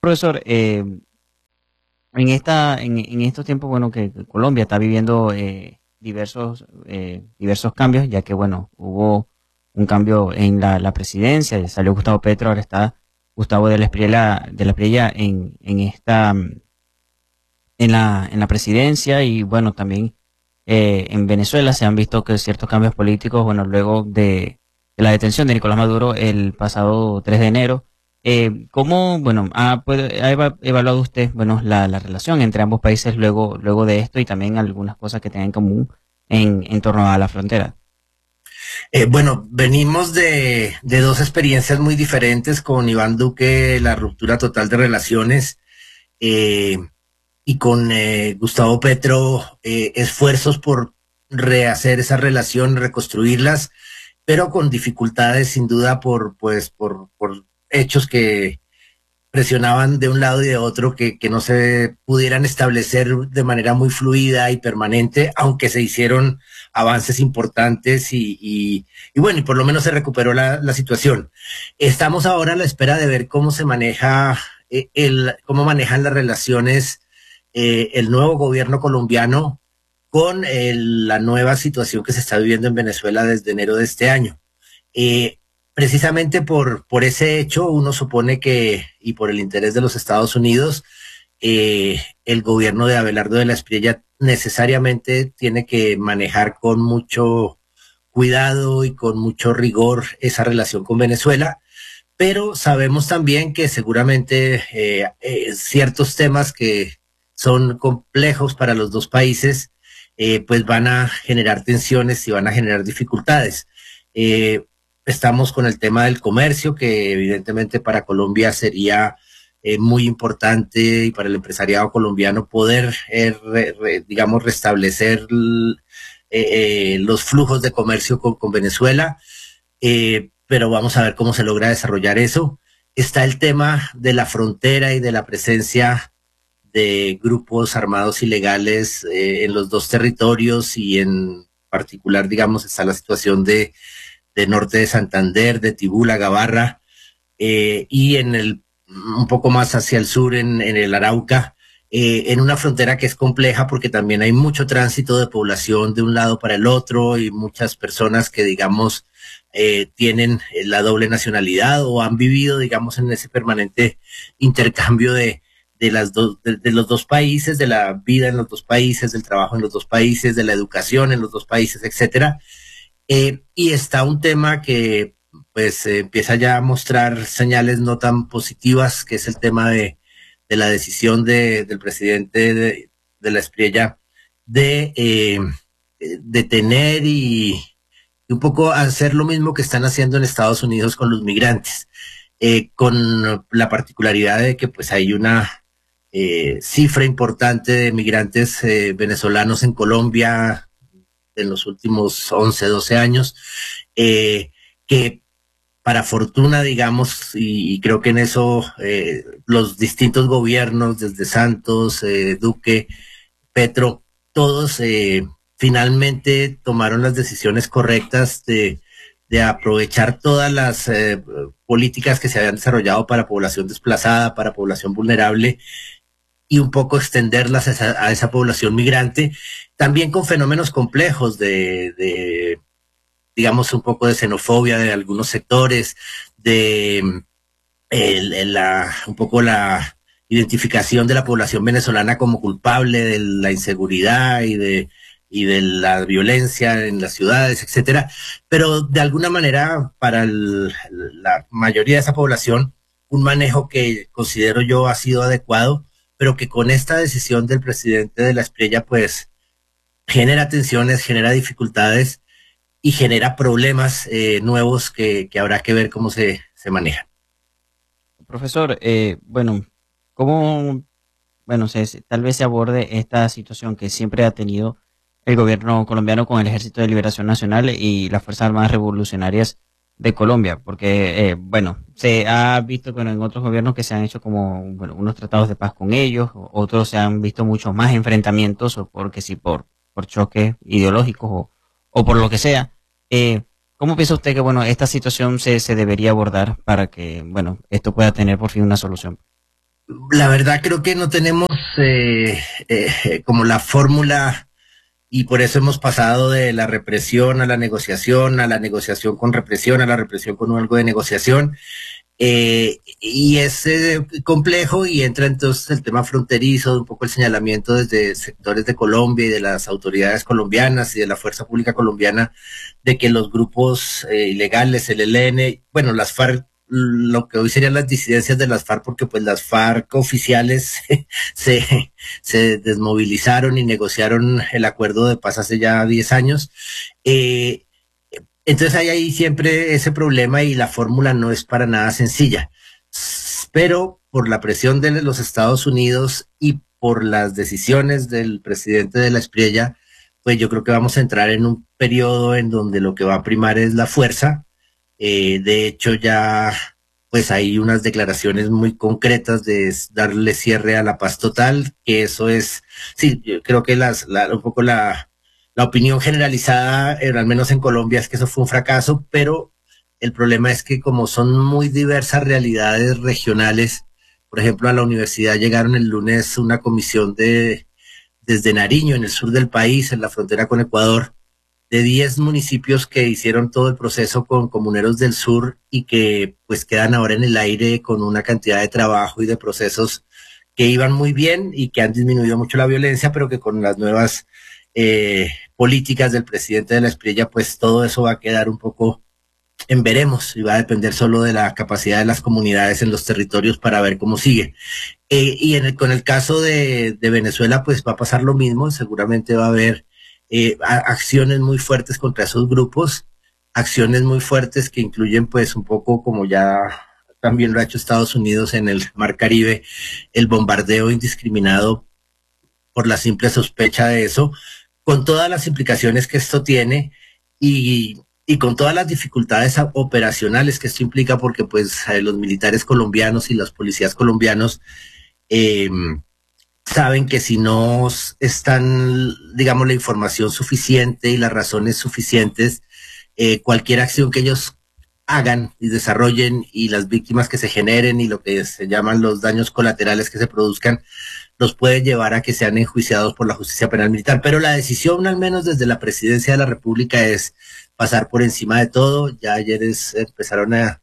Profesor, eh, en esta, en, en estos tiempos, bueno, que Colombia está viviendo eh, diversos, eh, diversos cambios, ya que bueno, hubo un cambio en la, la presidencia, ya salió Gustavo Petro, ahora está Gustavo de la Espriella, de la Espriella en, en esta, en la, en la presidencia, y bueno, también eh, en Venezuela se han visto que ciertos cambios políticos, bueno, luego de, de la detención de Nicolás Maduro el pasado tres de enero. Eh, ¿Cómo, bueno, ha, puede, ha eva- evaluado usted, bueno, la, la relación entre ambos países luego, luego de esto, y también algunas cosas que tengan en común en, en torno a la frontera? Eh, bueno, venimos de, de dos experiencias muy diferentes. Con Iván Duque, la ruptura total de relaciones, eh, y con eh, Gustavo Petro, eh, esfuerzos por rehacer esa relación, reconstruirlas, pero con dificultades sin duda por, pues, por, por hechos que presionaban de un lado y de otro, que, que no se pudieran establecer de manera muy fluida y permanente, aunque se hicieron avances importantes y, y, y bueno, y por lo menos se recuperó la, la situación. Estamos ahora a la espera de ver cómo se maneja, eh, el, cómo manejan las relaciones eh, el nuevo gobierno colombiano con el, la nueva situación que se está viviendo en Venezuela desde enero de este año. Eh, Precisamente por, por ese hecho, uno supone que, y por el interés de los Estados Unidos, eh, el gobierno de Abelardo de la Espriella necesariamente tiene que manejar con mucho cuidado y con mucho rigor esa relación con Venezuela, pero sabemos también que seguramente eh, eh, ciertos temas que son complejos para los dos países, eh, pues van a generar tensiones y van a generar dificultades. Eh, Estamos con el tema del comercio, que evidentemente para Colombia sería eh, muy importante, y para el empresariado colombiano poder, eh, re, re, digamos, restablecer eh, eh, los flujos de comercio con, con Venezuela, eh, pero vamos a ver cómo se logra desarrollar eso. Está el tema de la frontera y de la presencia de grupos armados ilegales eh, en los dos territorios, y en particular, digamos, está la situación de de norte de Santander, de Tibula, Gabarra, eh, y en el un poco más hacia el sur, en, en el Arauca, eh, en una frontera que es compleja porque también hay mucho tránsito de población de un lado para el otro, y muchas personas que, digamos, eh, tienen la doble nacionalidad o han vivido, digamos, en ese permanente intercambio de, de, las dos, de, de los dos países, de la vida en los dos países, del trabajo en los dos países, de la educación en los dos países, etcétera. Eh, y está un tema que pues eh, empieza ya a mostrar señales no tan positivas, que es el tema de, de la decisión de, del presidente de, de la Espriella de eh, detener y, y un poco hacer lo mismo que están haciendo en Estados Unidos con los migrantes, eh, con la particularidad de que pues hay una eh, cifra importante de migrantes eh, venezolanos en Colombia en los últimos once, doce años, eh, que para fortuna, digamos, y, y creo que en eso eh, los distintos gobiernos, desde Santos, eh, Duque, Petro, todos eh, finalmente tomaron las decisiones correctas de, de aprovechar todas las eh, políticas que se habían desarrollado para población desplazada, para población vulnerable, y un poco extenderlas a esa, a esa población migrante, también con fenómenos complejos de, de, digamos, un poco de xenofobia de algunos sectores, de el, el, la, un poco la identificación de la población venezolana como culpable de la inseguridad y de, y de la violencia en las ciudades, etcétera. Pero de alguna manera, para el, la mayoría de esa población, un manejo que considero yo ha sido adecuado, pero que con esta decisión del presidente de la Espriella, pues, genera tensiones, genera dificultades y genera problemas eh, nuevos que, que habrá que ver cómo se, se manejan. Profesor, eh, bueno, ¿cómo, bueno, se, tal vez se aborde esta situación que siempre ha tenido el gobierno colombiano con el Ejército de Liberación Nacional y las Fuerzas Armadas Revolucionarias de Colombia? Porque, eh, bueno, se ha visto bueno, en otros gobiernos que se han hecho como bueno, unos tratados de paz con ellos, otros se han visto muchos más enfrentamientos, o porque sí, por, por choques ideológicos o, o por lo que sea. Eh, ¿Cómo piensa usted que bueno esta situación se, se debería abordar para que bueno esto pueda tener por fin una solución? La verdad creo que no tenemos eh, eh, como la fórmula, y por eso hemos pasado de la represión a la negociación, a la negociación con represión, a la represión con algo de negociación. Eh, y es eh, complejo, y entra entonces el tema fronterizo, un poco el señalamiento desde sectores de Colombia y de las autoridades colombianas y de la fuerza pública colombiana de que los grupos eh, ilegales, el E L N, bueno, las FARC, lo que hoy serían las disidencias de las FARC, porque pues las FARC oficiales se, se desmovilizaron y negociaron el acuerdo de paz hace ya diez años. Eh, Entonces hay ahí siempre ese problema, y la fórmula no es para nada sencilla. Pero por la presión de los Estados Unidos y por las decisiones del presidente de la Espriella, pues yo creo que vamos a entrar en un periodo en donde lo que va a primar es la fuerza. Eh, de hecho ya pues hay unas declaraciones muy concretas de darle cierre a la paz total, que eso es, sí, yo creo que las, la, un poco la... La opinión generalizada, eh, al menos en Colombia, es que eso fue un fracaso, pero el problema es que como son muy diversas realidades regionales, por ejemplo, a la universidad llegaron el lunes una comisión de desde Nariño, en el sur del país, en la frontera con Ecuador, de diez municipios que hicieron todo el proceso con comuneros del sur y que pues quedan ahora en el aire con una cantidad de trabajo y de procesos que iban muy bien y que han disminuido mucho la violencia, pero que con las nuevas Eh, políticas del presidente de la Espriella, pues todo eso va a quedar un poco en veremos, y va a depender solo de la capacidad de las comunidades en los territorios para ver cómo sigue. Eh, y en el, con el caso de, de Venezuela, pues va a pasar lo mismo. Seguramente va a haber eh, a, acciones muy fuertes contra esos grupos, acciones muy fuertes que incluyen pues un poco, como ya también lo ha hecho Estados Unidos en el Mar Caribe, el bombardeo indiscriminado por la simple sospecha de eso, con todas las implicaciones que esto tiene, y, y con todas las dificultades operacionales que esto implica, porque pues eh, los militares colombianos y los policías colombianos eh, saben que si no están, digamos, la información suficiente y las razones suficientes, eh, cualquier acción que ellos hagan y desarrollen, y las víctimas que se generen y lo que se llaman los daños colaterales que se produzcan, los puede llevar a que sean enjuiciados por la justicia penal militar. Pero la decisión, al menos desde la presidencia de la República, es pasar por encima de todo. Ya ayer es, empezaron a,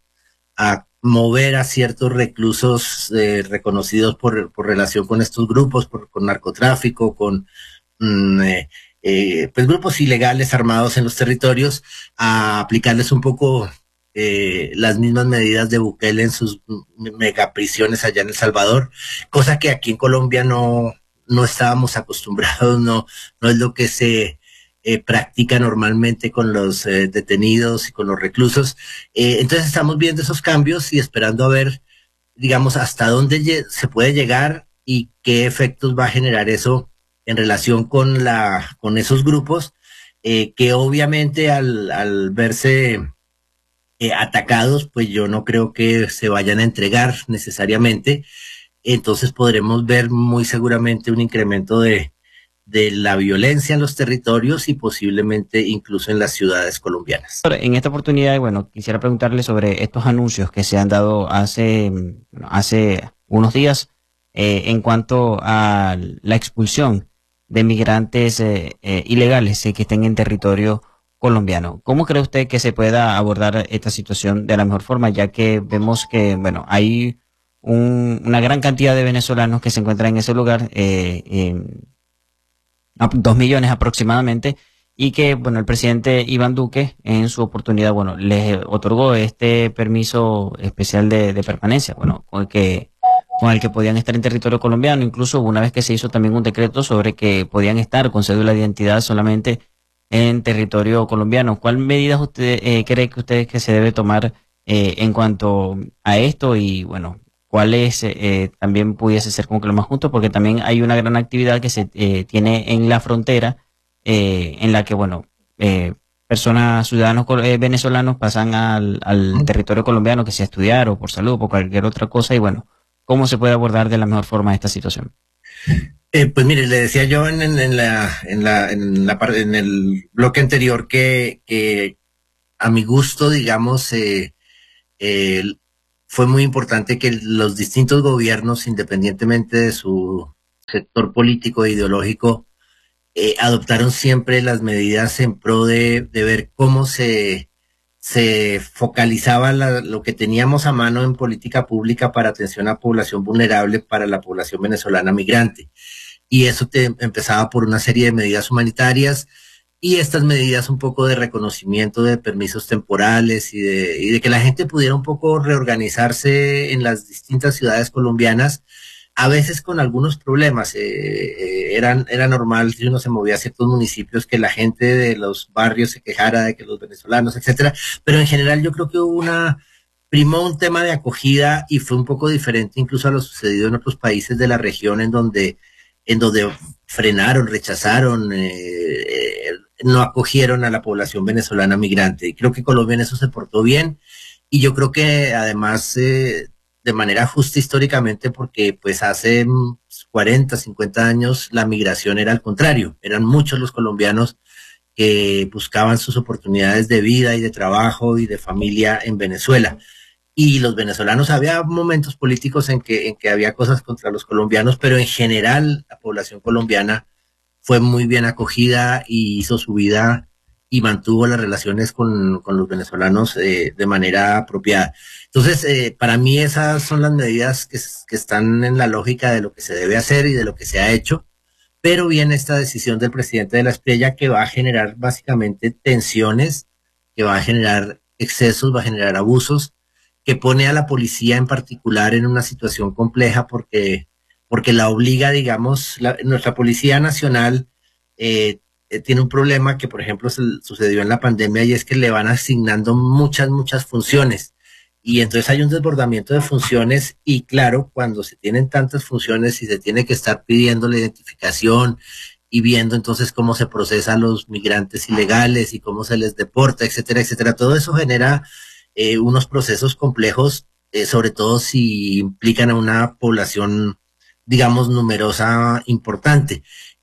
a mover a ciertos reclusos eh, reconocidos por, por relación con estos grupos, por, con narcotráfico, con mm, eh, eh, pues grupos ilegales armados en los territorios, a aplicarles un poco Eh, las mismas medidas de Bukele en sus megaprisiones allá en El Salvador, cosa que aquí en Colombia no, no estábamos acostumbrados, no, no es lo que se eh, practica normalmente con los eh, detenidos y con los reclusos. Eh, entonces estamos viendo esos cambios y esperando a ver, digamos, hasta dónde se puede llegar y qué efectos va a generar eso en relación con, la, con esos grupos, eh, que obviamente al, al verse Eh, atacados, pues yo no creo que se vayan a entregar necesariamente. Entonces podremos ver muy seguramente un incremento de, de la violencia en los territorios y posiblemente incluso en las ciudades colombianas. En esta oportunidad, bueno, quisiera preguntarle sobre estos anuncios que se han dado hace, hace unos días eh, en cuanto a la expulsión de migrantes eh, eh, ilegales eh, que estén en territorio colombiano. ¿Cómo cree usted que se pueda abordar esta situación de la mejor forma, ya que vemos que, bueno, hay un, una gran cantidad de venezolanos que se encuentran en ese lugar, eh, eh, dos millones aproximadamente, y que, bueno, el presidente Iván Duque en su oportunidad, bueno, les otorgó este permiso especial de, de permanencia, bueno, con el que con el que podían estar en territorio colombiano. Incluso una vez que se hizo también un decreto sobre que podían estar con cédula de identidad solamente en territorio colombiano. ¿Cuál medidas usted eh, cree que usted que se debe tomar eh, en cuanto a esto? Y bueno, ¿cuáles eh, también pudiese ser como que lo más justo? Porque también hay una gran actividad que se eh, tiene en la frontera, eh, en la que, bueno, eh, personas, ciudadanos eh, venezolanos pasan al, al territorio colombiano, que sea a estudiar o por salud o por cualquier otra cosa. Y bueno, ¿cómo se puede abordar de la mejor forma esta situación? Eh, pues mire, le decía yo en, en, en la en la en la parte en el bloque anterior que, que a mi gusto, digamos, eh, eh, fue muy importante que los distintos gobiernos, independientemente de su sector político e ideológico, eh, adoptaron siempre las medidas en pro de, de ver cómo se, se focalizaba la, lo que teníamos a mano en política pública para atención a población vulnerable, para la población venezolana migrante. Y eso te, empezaba por una serie de medidas humanitarias y estas medidas un poco de reconocimiento de permisos temporales y de, y de que la gente pudiera un poco reorganizarse en las distintas ciudades colombianas, a veces con algunos problemas. Eh, eh, eran, era normal si uno se movía a ciertos municipios que la gente de los barrios se quejara de que los venezolanos, etcétera, pero en general yo creo que hubo una, primó un tema de acogida y fue un poco diferente incluso a lo sucedido en otros países de la región en donde, en donde frenaron, rechazaron, eh, eh, no acogieron a la población venezolana migrante. Y creo que Colombia en eso se portó bien y yo creo que además eh, de manera justa históricamente, porque pues hace cuarenta, cincuenta años la migración era al contrario, eran muchos los colombianos que buscaban sus oportunidades de vida y de trabajo y de familia en Venezuela. Y los venezolanos, había momentos políticos en que, en que había cosas contra los colombianos, pero en general la población colombiana fue muy bien acogida y hizo su vida y mantuvo las relaciones con, con los venezolanos eh, de manera apropiada. Entonces, eh, para mí esas son las medidas que, que están en la lógica de lo que se debe hacer y de lo que se ha hecho, pero viene esta decisión del presidente de la Espriella que va a generar básicamente tensiones, que va a generar excesos, va a generar abusos, que pone a la policía en particular en una situación compleja porque, porque la obliga, digamos, la, nuestra Policía Nacional eh, tiene un problema que, por ejemplo, se, sucedió en la pandemia y es que le van asignando muchas, muchas funciones. Y entonces hay un desbordamiento de funciones y claro, cuando se tienen tantas funciones y se tiene que estar pidiendo la identificación y viendo entonces cómo se procesa a los migrantes ilegales y cómo se les deporta, etcétera, etcétera, todo eso genera eh, unos procesos complejos, eh, sobre todo si implican a una población, digamos, numerosa, importante.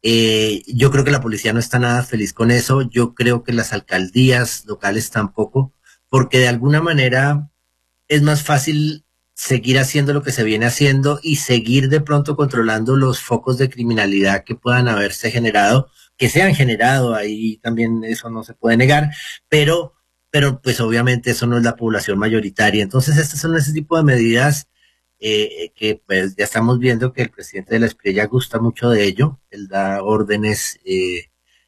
Eh, yo creo que la policía no está nada feliz con eso, yo creo que las alcaldías locales tampoco, porque de alguna manera es más fácil seguir haciendo lo que se viene haciendo y seguir de pronto controlando los focos de criminalidad que puedan haberse generado, que se han generado, ahí también eso no se puede negar, pero, pero pues obviamente eso no es la población mayoritaria. Entonces estas son ese tipo de medidas Eh, que pues ya estamos viendo que el presidente de la Espriella gusta mucho de ello, él da órdenes eh,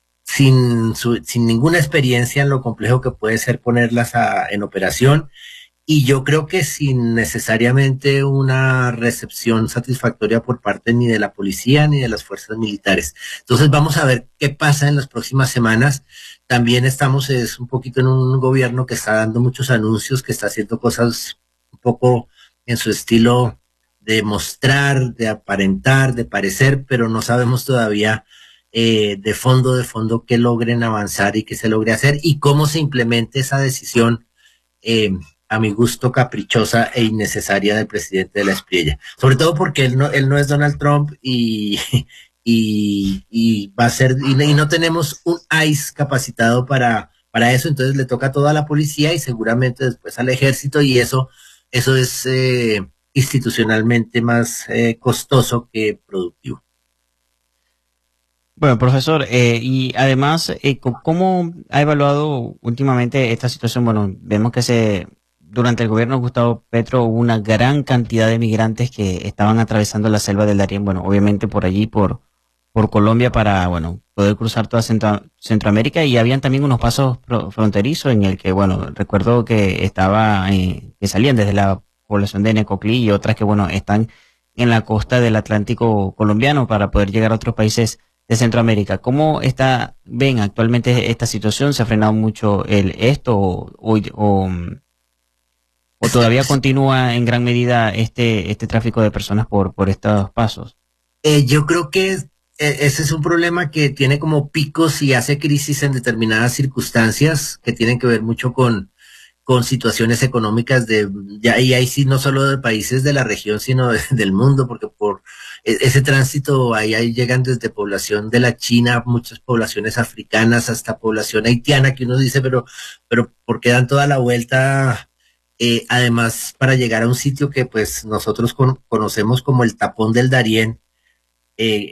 sin, su, sin ninguna experiencia en lo complejo que puede ser ponerlas a, en operación, y yo creo que sin necesariamente una recepción satisfactoria por parte ni de la policía ni de las fuerzas militares. Entonces vamos a ver qué pasa en las próximas semanas. También estamos es un poquito en un gobierno que está dando muchos anuncios, que está haciendo cosas un poco en su estilo de mostrar, de aparentar, de parecer, pero no sabemos todavía eh, de fondo, de fondo qué logren avanzar y qué se logre hacer y cómo se implemente esa decisión eh, a mi gusto caprichosa e innecesaria del presidente de la Espriella. Sobre todo porque él no, él no es Donald Trump y, y, y va a ser, y, y no tenemos un I C E capacitado para, para eso, entonces le toca a toda la policía y seguramente después al ejército, y eso Eso es eh, institucionalmente más eh, costoso que productivo. Bueno, profesor, eh, y además, eh, ¿cómo ha evaluado últimamente esta situación? Bueno, vemos que se durante el gobierno de Gustavo Petro hubo una gran cantidad de migrantes que estaban atravesando la selva del Darién, bueno, obviamente por allí, por, por Colombia, para, bueno, poder cruzar toda Centro, Centroamérica, y habían también unos pasos fronterizos en el que, bueno, recuerdo que estaba, eh, que salían desde la población de Necoclí y otras que, bueno, están en la costa del Atlántico colombiano para poder llegar a otros países de Centroamérica. ¿Cómo está, ven actualmente esta situación? ¿Se ha frenado mucho el esto o, o, o, o todavía continúa en gran medida este, este tráfico de personas por, por estos pasos? Eh, yo creo que ese es un problema que tiene como picos y hace crisis en determinadas circunstancias que tienen que ver mucho con, con situaciones económicas de, ya, y ahí sí no solo de países de la región, sino de, del mundo, porque por ese tránsito ahí, ahí llegan desde población de la China, muchas poblaciones africanas, hasta población haitiana, que uno dice, pero, pero ¿por qué dan toda la vuelta Eh, además, para llegar a un sitio que pues nosotros con, conocemos como el Tapón del Darién, eh,